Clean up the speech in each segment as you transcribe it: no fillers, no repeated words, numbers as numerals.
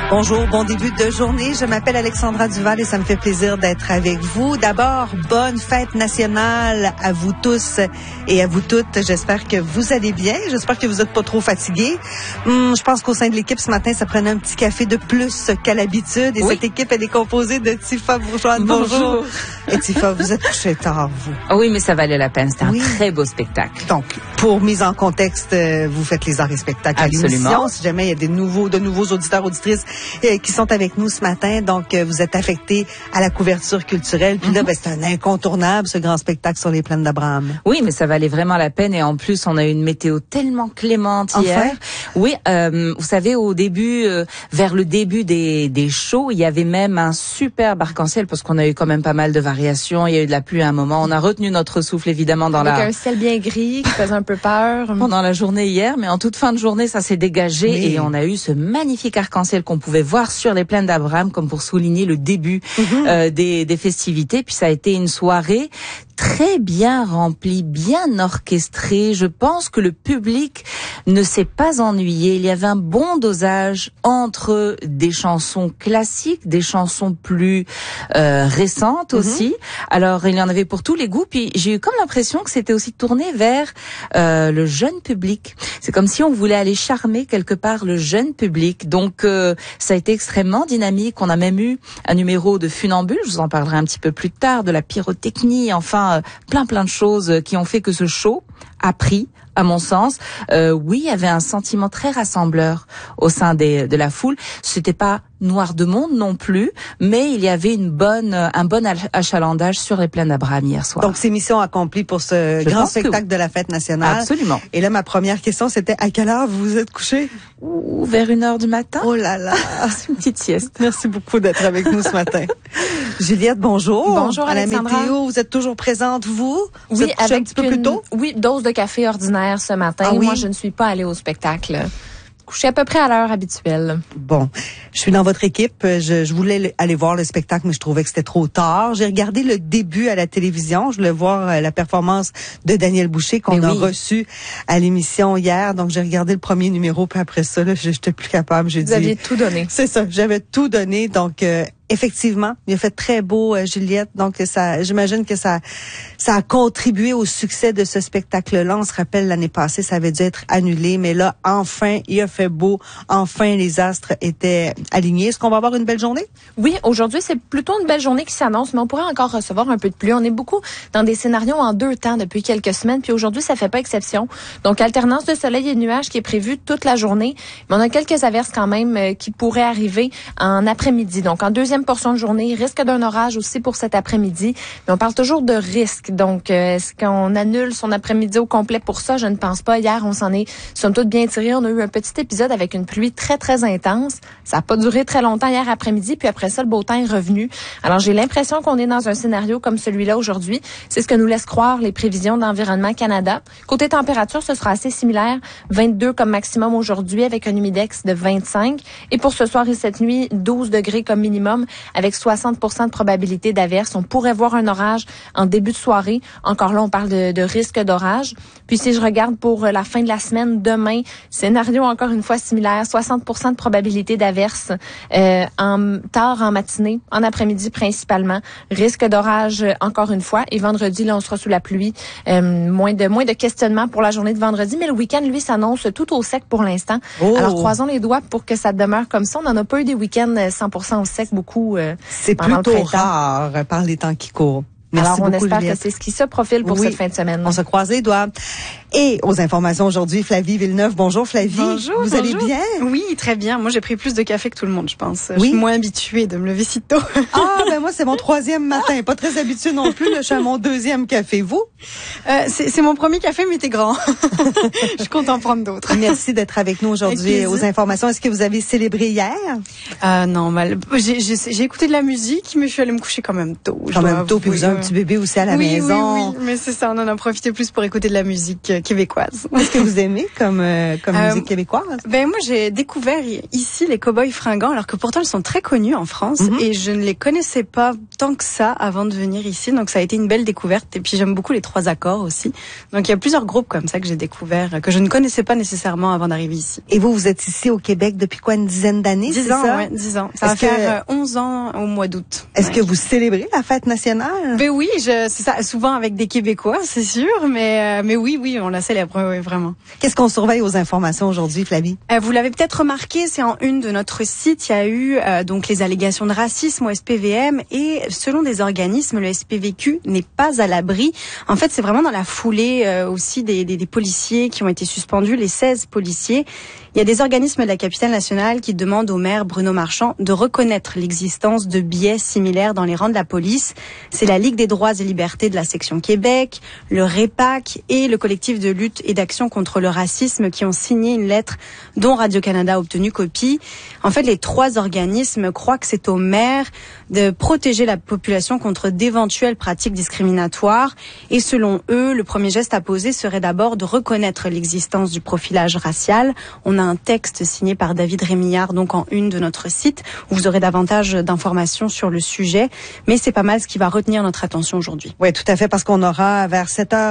Bonjour, bon début de journée. Je m'appelle Alexandra Duval et ça me fait plaisir d'être avec vous. D'abord, bonne fête nationale à vous tous et à vous toutes. J'espère que vous allez bien. J'espère que vous n'êtes pas trop fatigués. Je pense qu'au sein de l'équipe ce matin, ça prenait un petit café de plus qu'à l'habitude. Et cette équipe, elle est composée de Tifa Bourgeois. Bonjour. Et Tifa, vous êtes couché tard, vous. Oui, mais ça valait la peine. C'était un très beau spectacle. Donc, pour mise en contexte, vous faites les arts et spectacles à l'émission. Si jamais il y a de nouveaux auditeurs, auditrices qui sont avec nous ce matin. Donc, vous êtes affectés à la couverture culturelle. Puis là, c'est un incontournable, ce grand spectacle sur les plaines d'Abraham. Oui, mais ça valait vraiment la peine. Et en plus, on a eu une météo tellement clémente hier. Oui, vous savez, au début, vers le début des shows, il y avait même un superbe arc-en-ciel parce qu'on a eu quand même pas mal de variations. Il y a eu de la pluie à un moment. On a retenu notre souffle, évidemment, avec un ciel bien gris qui faisait un peu peur. Pendant la journée hier, mais en toute fin de journée, ça s'est dégagé et on a eu ce magnifique arc-en-ciel qu'on pouvait voir sur les plaines d'Abraham comme pour souligner le début des festivités. Puis ça a été une soirée très bien remplie, bien orchestrée. Je pense que le public ne s'est pas ennuyé. Il y avait un bon dosage entre des chansons classiques, des chansons plus récentes aussi. Alors, il y en avait pour tous les goûts. Puis j'ai eu comme l'impression que c'était aussi tourné vers le jeune public. C'est comme si on voulait aller charmer quelque part le jeune public. Donc, ça a été extrêmement dynamique. On a même eu un numéro de funambule. Je vous en parlerai un petit peu plus tard, de la pyrotechnie, enfin, plein de choses qui ont fait que ce show a pris, à mon sens. Oui, il y avait un sentiment très rassembleur au sein de la foule. C'était pas noir de monde non plus, mais il y avait un bon achalandage sur les plaines d'Abraham hier soir. Donc, c'est mission accomplie pour ce grand spectacle de la fête nationale. Absolument. Et là, ma première question, c'était à quelle heure vous vous êtes couché? Vers 1h du matin. Oh là là. C'est une petite sieste. Merci beaucoup d'être avec nous ce matin. Juliette, bonjour. Bonjour, Alexandra. À la météo, vous êtes toujours présente, vous? Vous êtes couchée avec un petit peu plus tôt? Oui, dose de café ordinaire ce matin. Moi, je ne suis pas allée au spectacle. Couché à peu près à l'heure habituelle. Bon, je suis dans votre équipe. Je voulais aller voir le spectacle, mais je trouvais que c'était trop tard. J'ai regardé le début à la télévision. Je voulais voir la performance de Daniel Boucher qu'on a reçu à l'émission hier. Donc, j'ai regardé le premier numéro, puis après ça, là, j'étais plus capable. Vous aviez tout donné. C'est ça, j'avais tout donné. Donc, effectivement, il a fait très beau, Juliette. Donc, j'imagine que ça a contribué au succès de ce spectacle-là. On se rappelle, l'année passée, ça avait dû être annulé. Mais là, enfin, il a fait beau. Enfin, les astres étaient alignés. Est-ce qu'on va avoir une belle journée? Oui, aujourd'hui, c'est plutôt une belle journée qui s'annonce, mais on pourrait encore recevoir un peu de pluie. On est beaucoup dans des scénarios en 2 temps depuis quelques semaines, puis aujourd'hui, ça fait pas exception. Donc, alternance de soleil et de nuages qui est prévue toute la journée. Mais on a quelques averses quand même qui pourraient arriver en après-midi. Donc, en deuxième portion de journée, risque d'un orage aussi pour cet après-midi. Mais on parle toujours de risque. Donc, est-ce qu'on annule son après-midi au complet pour ça? Je ne pense pas. Hier, on s'en est somme toute bien tiré. On a eu un petit épisode avec une pluie très, très intense. Ça n'a pas duré très longtemps hier après-midi. Puis après ça, le beau temps est revenu. Alors, j'ai l'impression qu'on est dans un scénario comme celui-là aujourd'hui. C'est ce que nous laissent croire les prévisions d'Environnement Canada. Côté température, ce sera assez similaire. 22 comme maximum aujourd'hui avec un humidex de 25. Et pour ce soir et cette nuit, 12 degrés comme minimum avec 60% de probabilité d'averse. On pourrait voir un orage en début de soirée. Encore là, on parle de risque d'orage. Puis si je regarde pour la fin de la semaine, demain, scénario encore une fois similaire, 60% de probabilité d'averse tard en matinée, en après-midi principalement. Risque d'orage encore une fois. Et vendredi, là, on sera sous la pluie. Moins de questionnements pour la journée de vendredi. Mais le week-end, lui, s'annonce tout au sec pour l'instant. Alors, croisons les doigts pour que ça demeure comme ça. On n'en a pas eu des week-ends 100% au sec beaucoup. C'est plutôt rare par les temps qui courent. Merci Alors, on beaucoup, espère Juliette. que c'est ce qui se profile pour cette fin de semaine. On se croise les doigts. Et aux informations aujourd'hui, Flavie Villeneuve. Bonjour Flavie. Bonjour. Vous allez bien? Oui, très bien. Moi, j'ai pris plus de café que tout le monde, je pense. Je suis moins habituée de me lever si tôt. Ben moi, c'est mon 3e matin. Pas très habituée non plus. Là, je suis à mon 2e café. Vous? C'est mon premier café, mais t'es grand. Je suis contente d'en prendre d'autres. Merci d'être avec nous aujourd'hui aux informations. Est-ce que vous avez célébré hier? Non, j'ai écouté de la musique, mais je suis allée me coucher quand même tôt. Quand même tôt, puis vous avez un petit bébé aussi à la maison. Oui, mais c'est ça. On en a profité plus pour écouter de la musique québécoise. Qu'est-ce que vous aimez comme musique québécoise? Moi, j'ai découvert ici les Cowboys Fringants, alors que pourtant ils sont très connus en France, et je ne les connaissais pas tant que ça avant de venir ici. Donc ça a été une belle découverte. Et puis j'aime beaucoup les 3 accords aussi. Donc il y a plusieurs groupes comme ça que j'ai découvert, que je ne connaissais pas nécessairement avant d'arriver ici. Et vous êtes ici au Québec depuis quoi, une dizaine d'années? 10 ans, ouais, 10 ans. Ça va faire 11 ans au mois d'août. Est-ce que vous célébrez la fête nationale? Oui, c'est ça, souvent avec des Québécois, c'est sûr, mais oui, on la célèbre, oui, vraiment. Qu'est-ce qu'on surveille aux informations aujourd'hui, Flavie? Vous l'avez peut-être remarqué, c'est en une de notre site, il y a eu donc les allégations de racisme au SPVM, et selon des organismes, le SPVQ n'est pas à l'abri. En fait, c'est vraiment dans la foulée aussi des policiers qui ont été suspendus, les 16 policiers. Il y a des organismes de la capitale nationale qui demandent au maire Bruno Marchand de reconnaître l'existence de biais similaires dans les rangs de la police. C'est la Ligue des droits et libertés de la section Québec, le REPAC et le collectif de lutte et d'action contre le racisme qui ont signé une lettre dont Radio-Canada a obtenu copie. En fait, les 3 organismes croient que c'est au maire de protéger la population contre d'éventuelles pratiques discriminatoires. Et selon eux, le premier geste à poser serait d'abord de reconnaître l'existence du profilage racial. On a un texte signé par David Rémillard, donc en une de notre site, où vous aurez davantage d'informations sur le sujet. Mais c'est pas mal ce qui va retenir notre attention aujourd'hui. Oui, tout à fait, parce qu'on aura vers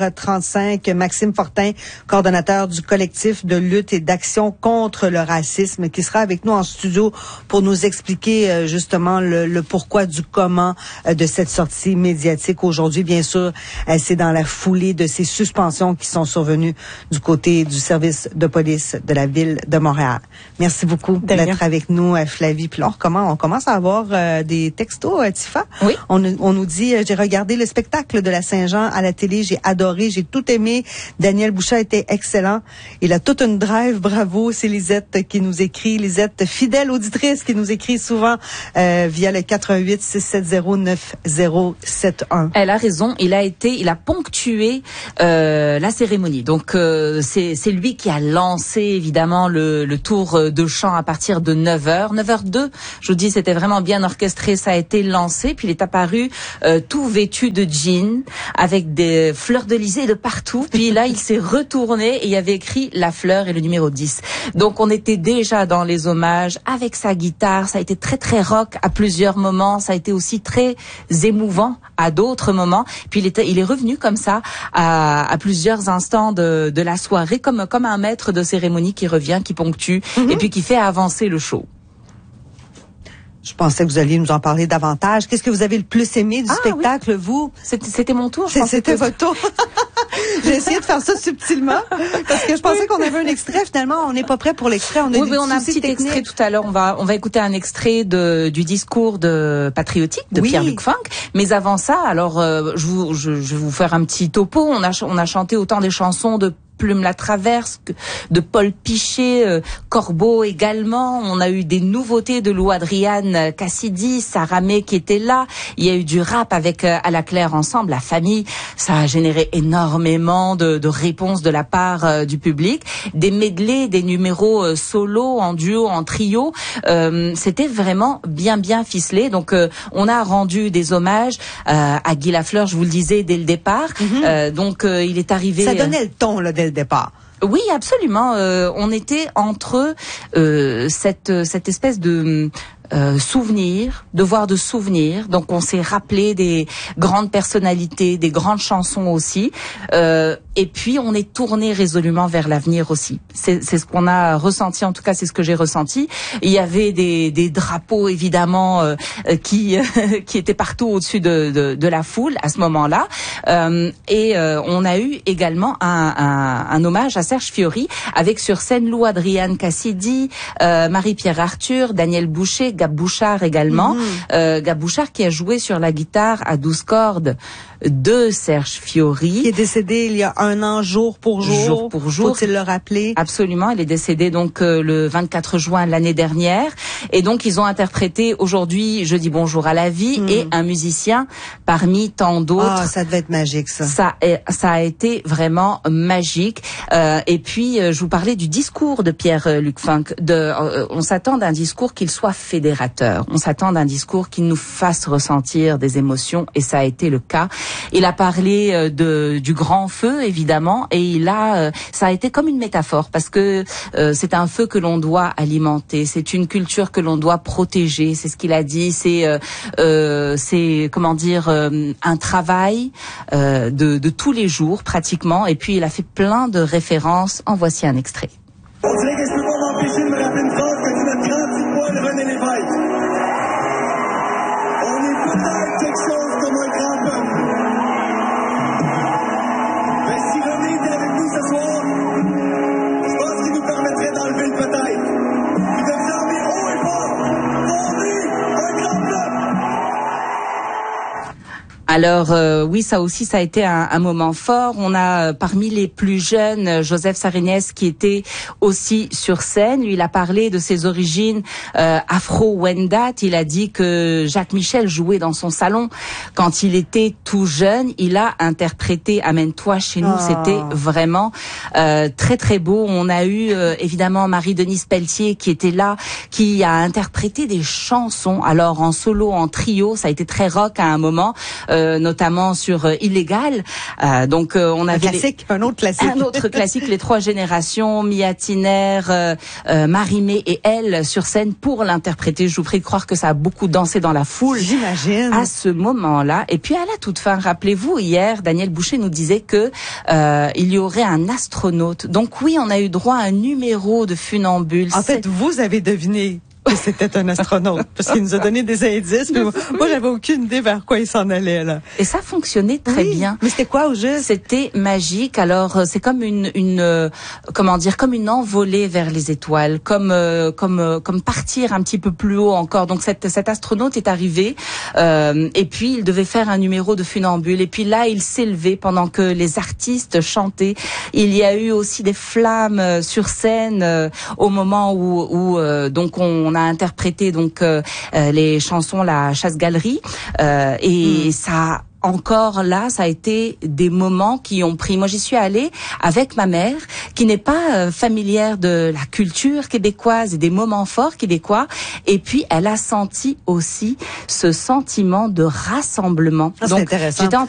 7h35 Maxime Fortin, coordonnateur du collectif de lutte et d'action contre le racisme, qui sera avec nous en studio pour nous expliquer justement le pourquoi du comment de cette sortie médiatique aujourd'hui. Bien sûr, c'est dans la foulée de ces suspensions qui sont survenues du côté du service de police de la ville de Montréal. Merci beaucoup d'être avec nous, Flavie. Puis là, on commence à avoir des textos, Tifa. Oui. On nous dit, j'ai regardé le spectacle de la Saint-Jean à la télé, j'ai adoré, j'ai tout aimé. Daniel Bouchard était excellent. Il a toute une drive, bravo. C'est Lisette qui nous écrit, Lisette, fidèle auditrice, qui nous écrit souvent via le 88-670-9071. Elle a raison, il a ponctué la cérémonie. Donc c'est lui qui a lancé évidemment le tour de chant à partir de 9h. 9h02, je vous dis, c'était vraiment bien orchestré, ça a été lancé, puis il est apparu tout vêtu de jean, avec des fleurs de lysée de partout, puis là il s'est retourné et il y avait écrit la fleur et le numéro 10. Donc on était déjà dans les hommages avec sa guitare, ça a été très très rock à plusieurs moments, ça a été aussi très émouvant à d'autres moments, puis il est revenu comme ça à plusieurs instants de la soirée, comme un maître de cérémonie qui revient, qui ponctue, et puis qui fait avancer le show. Je pensais que vous alliez nous en parler davantage. Qu'est-ce que vous avez le plus aimé du spectacle, vous? C'était mon tour. C'était votre tour. J'ai essayé de faire ça subtilement parce que je pensais qu'on avait un extrait. Finalement, on n'est pas prêt pour l'extrait. On a un petit extrait tout à l'heure. On va écouter un extrait du discours de patriotique de Pierre-Luc Funk. Mais avant ça, alors je vais vous faire un petit topo. On a chanté autant des chansons de Plume la Traverse, de Paul Pichet, Corbeau également. On a eu des nouveautés de Lou Adriane Cassidy, Sarah May qui était là. Il y a eu du rap avec À la Claire ensemble, La Famille. Ça a généré énormément de réponses de la part du public. Des medleys, des numéros solo, en duo, en trio. C'était vraiment bien ficelé. Donc on a rendu des hommages à Guy Lafleur, je vous le disais dès le départ. Donc il est arrivé. Ça donnait le ton là dès le départ. Oui, absolument. On était entre cette espèce de devoir de souvenir. Donc on s'est rappelé des grandes personnalités, des grandes chansons aussi. Et puis on est tourné résolument vers l'avenir aussi. C'est ce qu'on a ressenti, en tout cas c'est ce que j'ai ressenti. Il y avait des drapeaux évidemment qui étaient partout au-dessus de la foule à ce moment-là. Et on a eu également un hommage à Serge Fiori avec sur scène Lou Adriane Cassidy, Marie-Pierre Arthur, Daniel Boucher, Gab Bouchard également. Gab Bouchard qui a joué sur la guitare à 12 cordes de Serge Fiori. Qui est décédé il y a un an, jour pour jour. Jour pour jour. Faut-il le rappeler? Absolument. Il est décédé donc le 24 juin l'année dernière. Et donc ils ont interprété aujourd'hui Je dis bonjour à la vie et un musicien parmi tant d'autres. Ah, ça devait être magique ça. Ça a été vraiment magique. Et puis, je vous parlais du discours de Pierre-Luc Funk. On s'attend d'un discours qu'il soit fédérateur. On s'attend d'un discours qui nous fasse ressentir des émotions, et ça a été le cas. Il a parlé du grand feu, évidemment, et ça a été comme une métaphore, parce que c'est un feu que l'on doit alimenter, c'est une culture que l'on doit protéger. C'est ce qu'il a dit. C'est comment dire, un travail de tous les jours pratiquement. Et puis il a fait plein de références. En voici un extrait. On dirait que je peux pas m'empêcher de me rappeler une phrase que dit notre grand petit poil René Lévesque. On est peut-être quelque chose comme un grand peuple. Mais si René était avec nous ce soir, je pense qu'il nous permettrait d'enlever le peut-être. Il de fermer haut et fort. On est un grand peuple. Alors oui, ça aussi, ça a été un moment fort. On a parmi les plus jeunes Joseph Sarignès qui était aussi sur scène. Lui, il a parlé de ses origines afro-wendat. Il a dit que Jacques Michel jouait dans son salon quand il était tout jeune. Il a interprété Amène-toi chez nous. C'était vraiment très très beau. On a eu évidemment Marie-Denise Pelletier qui était là, qui a interprété des chansons. Alors en solo, en trio, ça a été très rock à un moment. Notamment sur Illégal. Donc on avait un autre classique, les trois générations, Mia Tiner, Marie-Mé et elle sur scène pour l'interpréter. Je vous prie de croire que ça a beaucoup dansé dans la foule. J'imagine. À ce moment-là. Et puis à la toute fin, rappelez-vous, hier, Daniel Boucher nous disait que il y aurait un astronaute. Donc oui, on a eu droit à un numéro de funambule. En fait, vous avez deviné que c'était un astronaute, parce qu'il nous a donné des indices, mais moi j'avais aucune idée vers quoi il s'en allait là. Et ça fonctionnait très bien. Mais c'était quoi au juste? C'était magique. Alors c'est comme comment dire, comme une envolée vers les étoiles, comme partir un petit peu plus haut encore. Donc cet astronaute est arrivé et puis il devait faire un numéro de funambule. Et puis là il s'est levé pendant que les artistes chantaient. Il y a eu aussi des flammes sur scène au moment où donc on a interprété donc les chansons La Chasse-Galerie et ça encore là, ça a été des moments qui ont pris. Moi, j'y suis allée avec ma mère, qui n'est pas familière de la culture québécoise et des moments forts québécois. Et puis, elle a senti aussi ce sentiment de rassemblement. Donc, c'est intéressant.